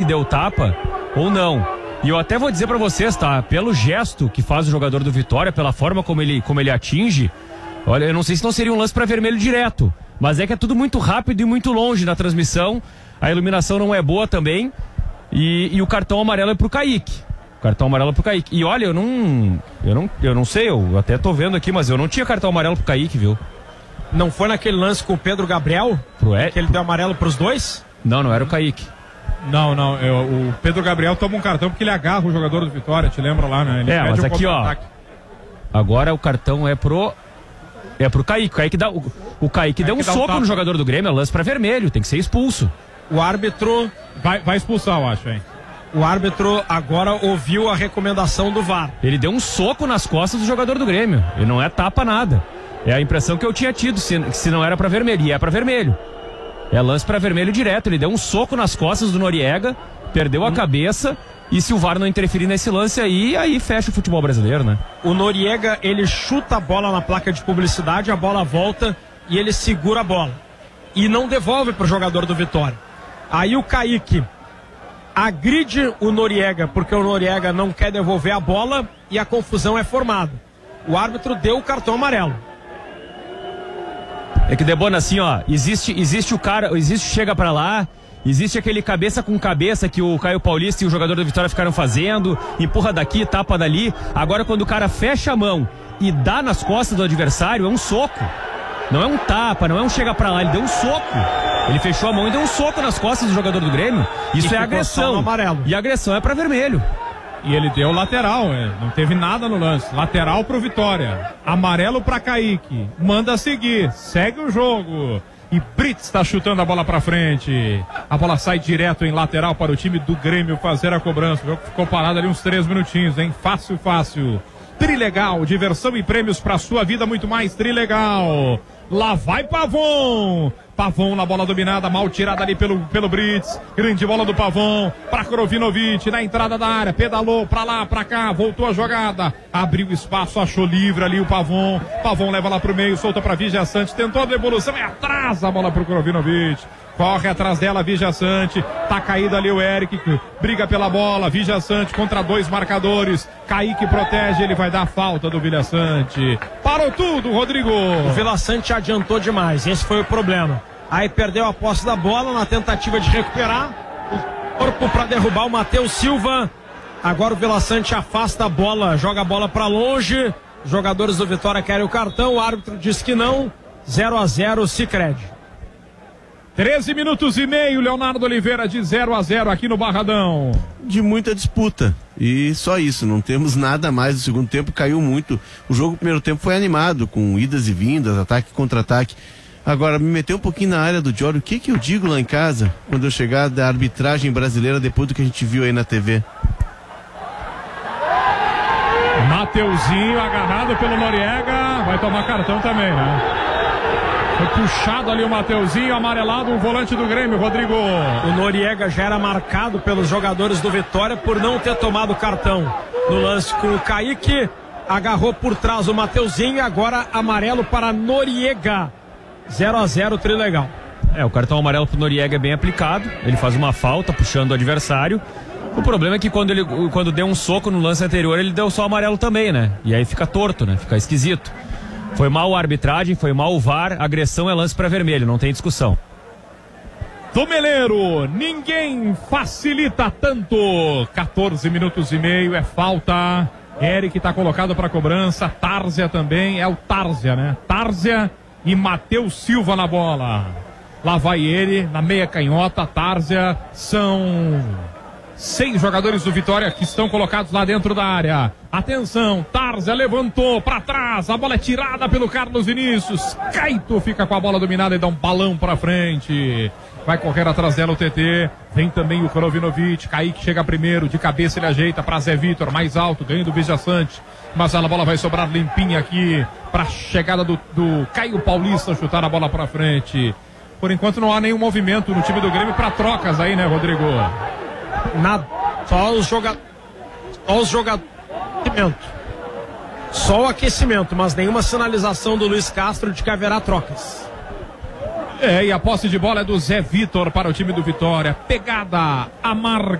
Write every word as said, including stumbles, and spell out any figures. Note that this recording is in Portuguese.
deu tapa ou não. E eu até vou dizer pra vocês, tá? Pelo gesto que faz o jogador do Vitória, pela forma como ele, como ele atinge, olha, eu não sei se não seria um lance pra vermelho direto, mas é que é tudo muito rápido e muito longe na transmissão, a iluminação não é boa também, e, e o cartão amarelo é pro Kaique. O cartão amarelo é pro Kaique. E olha, eu não, eu não, eu não sei, eu até tô vendo aqui, mas eu não tinha cartão amarelo pro Kaique, viu? Não foi naquele lance com o Pedro Gabriel? Pro é... Que ele deu amarelo pros dois? Não, não era o Kaique. Não, não, eu, o Pedro Gabriel toma um cartão porque ele agarra o jogador do Vitória, te lembra lá, né? Ele é, mas um aqui, ó, agora o cartão é pro é pro Kaique, o Kaique dá, o, o Kaique deu um soco um no jogador do Grêmio, é lance pra vermelho, tem que ser expulso. O árbitro vai, vai expulsar, eu acho, hein? O árbitro agora ouviu a recomendação do V A R. Ele deu um soco nas costas do jogador do Grêmio, ele não é tapa nada, é a impressão que eu tinha tido, se, se não era pra vermelho, e é pra vermelho. É lance pra vermelho direto, ele deu um soco nas costas do Noriega, perdeu a cabeça, e se o V A R não interferir nesse lance aí, aí fecha o futebol brasileiro, né? O Noriega, ele chuta a bola na placa de publicidade, a bola volta e ele segura a bola. E não devolve pro jogador do Vitória. Aí o Kaique agride o Noriega, porque o Noriega não quer devolver a bola e a confusão é formada. O árbitro deu o cartão amarelo. É que, Debona, assim, ó, existe, existe o cara, existe chega pra lá, existe aquele cabeça com cabeça que o Caio Paulista e o jogador da Vitória ficaram fazendo, empurra daqui, tapa dali. Agora, quando o cara fecha a mão e dá nas costas do adversário, é um soco. Não é um tapa, não é um chega pra lá, ele deu um soco. Ele fechou a mão e deu um soco nas costas do jogador do Grêmio. Isso é agressão. E agressão é pra vermelho. E ele deu lateral, é. Não teve nada no lance. Lateral pro Vitória. Amarelo pra Kaique. Manda seguir. Segue o jogo. E Brits está chutando a bola pra frente. A bola sai direto em lateral para o time do Grêmio fazer a cobrança. O jogo ficou parado ali uns três minutinhos, hein? Fácil, fácil. Trilegal, diversão e prêmios pra sua vida, muito mais Trilegal. Lá vai Pavon. Pavon na bola dominada, mal tirada ali pelo, pelo Brits. Grande bola do Pavon para Krovinovic na entrada da área. Pedalou pra lá, pra cá, voltou a jogada. Abriu espaço, achou livre ali o Pavon. Pavon leva lá pro meio, solta pra Vigia Sante. Tentou a devolução, é atrás a bola pro Krovinovic. Corre atrás dela, Vigia Sante. Tá caído ali o Eric. Briga pela bola. Vigia Sante contra dois marcadores. Kaique protege. Ele vai dar falta do Vigia Sante. Parou tudo, Rodrigo. O Vila Sante adiantou demais. Esse foi o problema. Aí perdeu a posse da bola na tentativa de recuperar. O corpo para derrubar o Matheus Silva. Agora o Vila Sante afasta a bola. Joga a bola para longe. Os jogadores do Vitória querem o cartão. O árbitro diz que não. zero a zero, Sicredi. treze minutos e meio, Leonardo Oliveira, de zero a zero aqui no Barradão. De muita disputa. E só isso, não temos nada mais. No segundo tempo caiu muito. O jogo no primeiro tempo foi animado, com idas e vindas, ataque e contra-ataque. Agora, me meter um pouquinho na área do Diório, o que que eu digo lá em casa, quando eu chegar da arbitragem brasileira, depois do que a gente viu aí na T V? Mateuzinho agarrado pelo Noriega, vai tomar cartão também, né? Foi puxado ali o Mateuzinho, amarelado, o volante do Grêmio, Rodrigo. O Noriega já era marcado pelos jogadores do Vitória por não ter tomado cartão. No lance com o Kaique, agarrou por trás o Mateuzinho, agora amarelo para Noriega. zero a zero, Trilegal. É, o cartão amarelo pro Noriega é bem aplicado, ele faz uma falta puxando o adversário. O problema é que quando ele quando deu um soco no lance anterior, ele deu só amarelo também, né? E aí fica torto, né? Fica esquisito. Foi mal a arbitragem, foi mal o V A R, agressão é lance para vermelho, não tem discussão. Tomeleiro, ninguém facilita tanto. quatorze minutos e meio, é falta. Eric tá colocado para cobrança, Tárzia também, é o Tárzia, né? Tárzia e Matheus Silva na bola. Lá vai ele, na meia canhota, Tárzia. São seis jogadores do Vitória que estão colocados lá dentro da área. Atenção, Tárzia levantou para trás, a bola é tirada pelo Carlos Vinícius. Caito fica com a bola dominada e dá um balão para frente. Vai correr atrás dela o T T. Vem também o Krovinovic. Kaique chega primeiro, de cabeça ele ajeita para Zé Vitor, mais alto, ganho do Vigia Sante. Mas a bola vai sobrar limpinha aqui para a chegada do, do Caio Paulista chutar a bola para frente. Por enquanto não há nenhum movimento no time do Grêmio para trocas aí, né, Rodrigo? Nada. Só os jogadores. Só os jogadores. Só o aquecimento, mas nenhuma sinalização do Luiz Castro de que haverá trocas. É, e a posse de bola é do Zé Vitor para o time do Vitória. Pegada, a marca